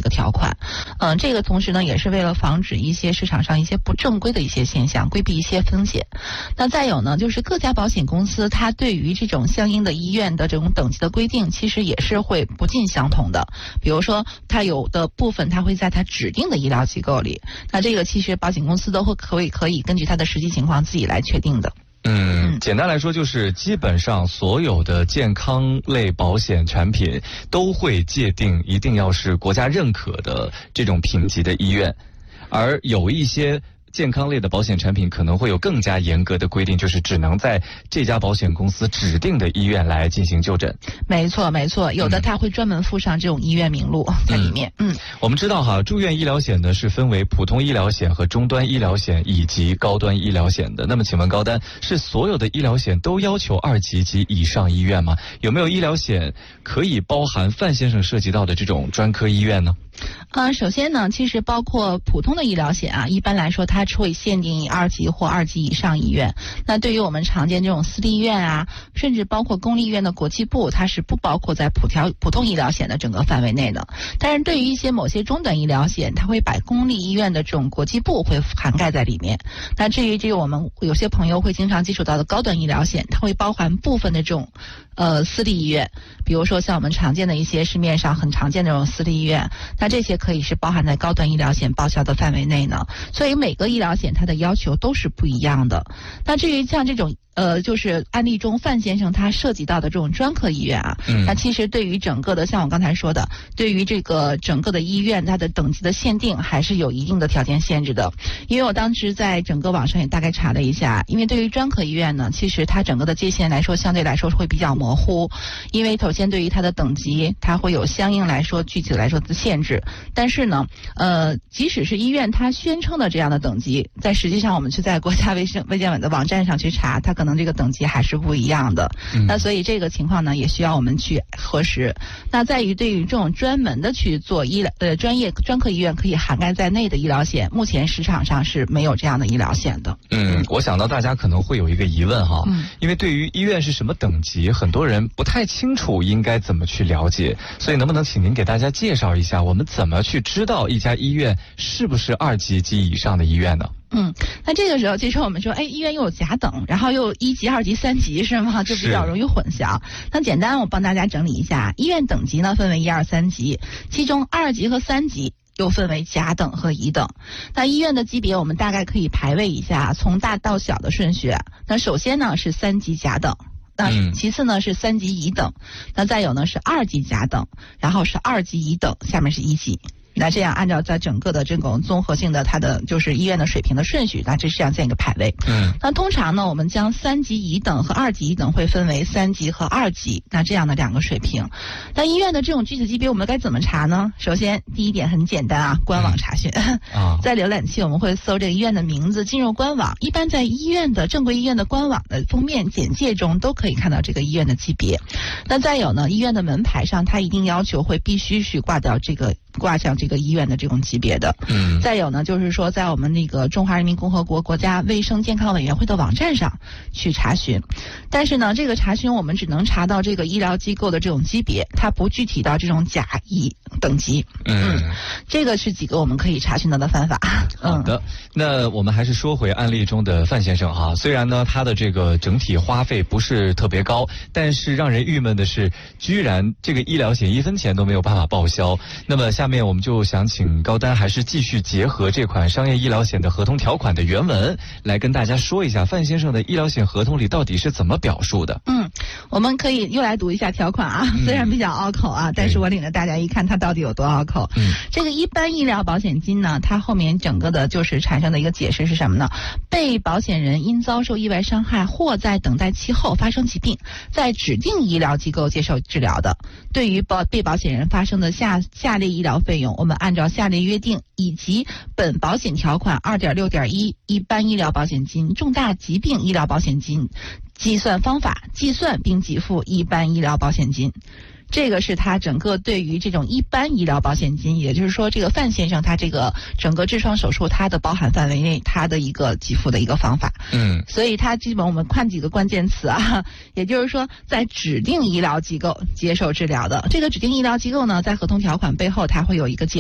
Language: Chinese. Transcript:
个条款。这个同时呢，也是为了防止一些市场上一些不正规的一些现象，规避一些风险。那再有呢，就是各家保险公司它对于这种相应的医院的这种等级的规定，其实也是会不尽相同的。比如说，它有的部分它会在它指定的医疗机构里，那这个其实保险公司都会可以根据它的实际情况自己来确定的。 简单来说就是基本上所有的健康类保险产品都会界定一定要是国家认可的这种评级的医院，而有一些健康类的保险产品可能会有更加严格的规定，就是只能在这家保险公司指定的医院来进行就诊。 没错，有的它会专门附上这种医院名录在里面。 我们知道哈，住院医疗险呢是分为普通医疗险和中端医疗险以及高端医疗险的。那么请问高丹，是所有的医疗险都要求2级及以上医院吗？有没有医疗险可以包含范先生涉及到的这种专科医院呢？ 首先呢，其实包括普通的医疗险啊，一般来说它会限定2级或2级以上医院。那对于我们常见这种私立医院啊，甚至包括公立医院的国际部，它是不包括在普通医疗险的整个范围内的。但是对于一些某些中等医疗险，它会把公立医院的这种国际部会涵盖在里面。那至于这个我们有些朋友会经常接触到的高端医疗险，它会包含部分的这种私立医院，比如说像我们常见的一些市面上很常见的这种私立医院，那这些可以是包含在高端医疗险报销的范围内呢。所以每个医疗险它的要求都是不一样的。那至于像这种就是案例中范先生他涉及到的这种专科医院啊，那其实对于整个的像我刚才说的，对于这个整个的医院它的等级的限定还是有一定的条件限制的。因为我当时在整个网上也大概查了一下，因为对于专科医院呢，其实它整个的界限来说相对来说会比较模糊，因为首先对于它的等级它会有相应来说具体来说的限制。但是呢即使是医院它宣称的这样的等级，在实际上我们去在国家卫健委的网站上去查，它可能这个等级还是不一样的。那所以这个情况呢也需要我们去核实。那在于对于这种专门的去做专科医院可以涵盖在内的医疗险，目前市场上是没有这样的医疗险的。 我想到大家可能会有一个疑问哈，因为对于医院是什么等级，很多人不太清楚应该怎么去了解，所以能不能请您给大家介绍一下，我们怎么去知道一家医院是不是2级及以上的医院呢？ 那这个时候其实我们说，医院又有甲等，然后又有1级、2级、3级是吗？就比较容易混淆。那简单我帮大家整理一下，医院等级呢分为1、2、3级，其中2级和3级又分为甲等和乙等。那医院的级别我们大概可以排位一下，从大到小的顺序。那首先呢是3级甲等，那其次呢是3级乙等，那再有呢是2级甲等，然后是2级乙等，下面是1级。那这样按照在整个的这种综合性的它的就是医院的水平的顺序，那这是这样一个排位。那通常呢我们将3级乙等和2级乙等会分为3级和2级，那这样的2个水平。那医院的这种具体级别我们该怎么查呢？首先第一点很简单啊，官网查询。在浏览器我们会搜这个医院的名字，进入官网，一般在医院的正规医院的官网的封面简介中都可以看到这个医院的级别。那再有呢，医院的门牌上它一定要求会必须去挂上这个医院的这种级别的。再有呢就是说在我们那个中华人民共和国国家卫生健康委员会的网站上去查询。但是呢这个查询我们只能查到这个医疗机构的这种级别，它不具体到这种甲乙等级。这个是几个我们可以查询到的方法。 好的，那我们还是说回案例中的范先生哈，虽然呢他的这个整体花费不是特别高，但是让人郁闷的是居然这个医疗险1分钱都没有办法报销。那么下面我们就想请高丹还是继续结合这款商业医疗险的合同条款的原文来跟大家说一下范先生的医疗险合同里到底是怎么表述的。 我们可以又来读一下条款啊，虽然比较拗口啊，但是我领着大家一看它到底有多拗口。这个一般医疗保险金呢，它后面整个的就是产生的一个解释是什么呢？被保险人因遭受意外伤害或在等待期后发生疾病，在指定医疗机构接受治疗的，对于被保险人发生的下列医疗费用，我们按照下列约定以及本保险条款 2.6.1 一般医疗保险金、重大疾病医疗保险金计算方法计算并给付一般医疗保险金。这个是他整个对于这种一般医疗保险金，也就是说这个范先生他这个整个痔疮手术他的包含范围内他的一个给付的一个方法。所以他基本我们看几个关键词啊，也就是说在指定医疗机构接受治疗的，这个指定医疗机构呢在合同条款背后它会有一个